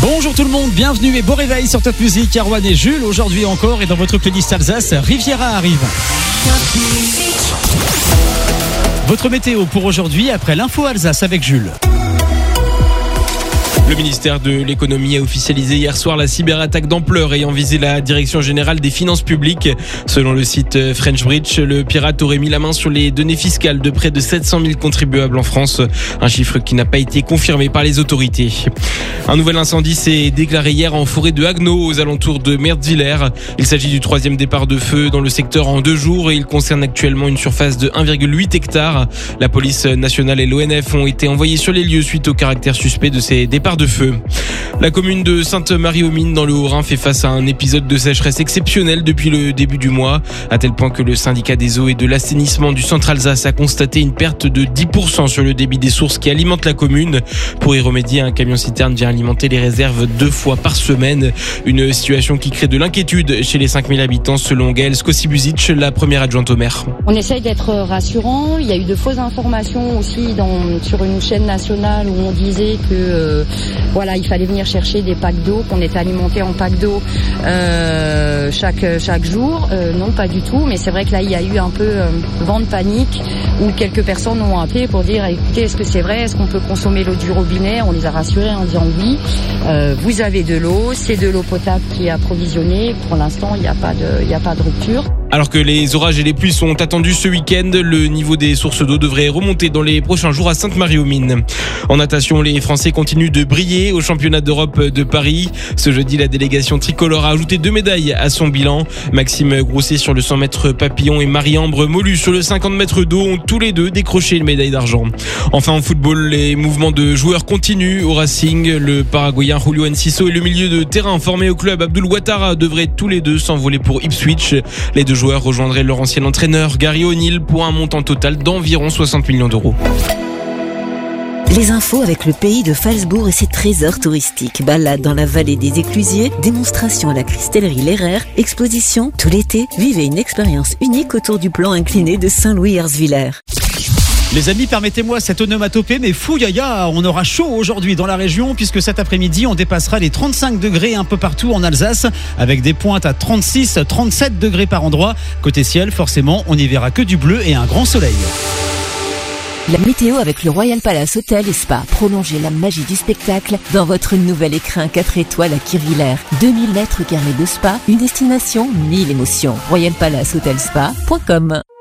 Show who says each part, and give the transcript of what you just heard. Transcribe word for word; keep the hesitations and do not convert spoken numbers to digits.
Speaker 1: Bonjour tout le monde, bienvenue et bon réveil sur Top Music. Erwan et Jules, aujourd'hui encore et dans votre playlist Alsace, Riviera arrive. Votre météo pour aujourd'hui après l'info Alsace avec Jules.
Speaker 2: Le ministère de l'économie a officialisé hier soir la cyberattaque d'ampleur ayant visé la direction générale des finances publiques. Selon le site French Bridge, le pirate aurait mis la main sur les données fiscales de près de sept cent mille contribuables en France. Un chiffre qui n'a pas été confirmé par les autorités. Un nouvel incendie s'est déclaré hier en forêt de Haguenau aux alentours de Mertzwiller. Il s'agit du troisième départ de feu dans le secteur en deux jours et il concerne actuellement une surface de un virgule huit hectares. La police nationale et l'O N F ont été envoyés sur les lieux suite au caractère suspect de ces départs de feu. La commune de Sainte-Marie-aux-Mines dans le Haut-Rhin fait face à un épisode de sécheresse exceptionnel depuis le début du mois, à tel point que le syndicat des eaux et de l'assainissement du Centre-Alsace a constaté une perte de dix pour cent sur le débit des sources qui alimentent la commune. Pour y remédier, un camion-citerne vient alimenter les réserves deux fois par semaine. Une situation qui crée de l'inquiétude chez les cinq mille habitants selon Gaëlle Skosibuzic, la première adjointe au maire.
Speaker 3: On essaye d'être rassurant. Il y a eu de fausses informations aussi dans, sur une chaîne nationale où on disait que euh, voilà, il fallait venir chercher des packs d'eau, qu'on était alimenté en packs d'eau euh, chaque chaque jour. Euh, non, pas du tout. Mais c'est vrai que là, il y a eu un peu euh, vent de panique où quelques personnes ont appelé pour dire écoutez, est-ce que c'est vrai, est-ce qu'on peut consommer l'eau du robinet? On les a rassurés en disant oui. Euh, vous avez de l'eau, c'est de l'eau potable qui est approvisionnée. Pour l'instant, il n'y a pas de, il n'y a pas de rupture.
Speaker 2: Alors que les orages et les pluies sont attendus ce week-end, le niveau des sources d'eau devrait remonter dans les prochains jours à Sainte-Marie-aux-Mines. En natation, les Français continuent de briller au championnat d'Europe de Paris. Ce jeudi, la délégation tricolore a ajouté deux médailles à son bilan. Maxime Grousset sur le cent mètres papillon et Marie-Ambre Molu sur le cinquante mètres d'eau ont tous les deux décroché une médaille d'argent. Enfin, en football, les mouvements de joueurs continuent au Racing. Le Paraguayen Julio Enciso et le milieu de terrain formé au club Abdul Ouattara devraient tous les deux s'envoler pour Ipswich. Les deux joueurs rejoindraient leur ancien entraîneur Gary O'Neill pour un montant total d'environ soixante millions d'euros.
Speaker 4: Les infos avec le pays de Phalsbourg et ses trésors touristiques. Balade dans la vallée des Éclusiers, démonstration à la cristallerie Lerrer, exposition tout l'été. Vivez une expérience unique autour du plan incliné de Saint-Louis-Herzwiller.
Speaker 1: Les amis, permettez-moi cette onomatopée, mais fou yaya, on aura chaud aujourd'hui dans la région puisque cet après-midi, on dépassera les trente-cinq degrés un peu partout en Alsace avec des pointes à trente-six, trente-sept degrés par endroit. Côté ciel, forcément, on n'y verra que du bleu et un grand soleil.
Speaker 4: La météo avec le Royal Palace Hotel et Spa. Prolongez la magie du spectacle dans votre nouvel écrin quatre étoiles à Kirviller. deux mille mètres carrés de spa, une destination, mille émotions. royal palace hotel spa point com